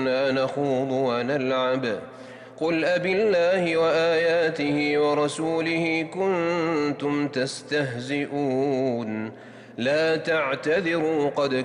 كنا نخوض ونلعب قل أبالله وآياته ورسوله كنتم تستهزئون لا تعتذروا قد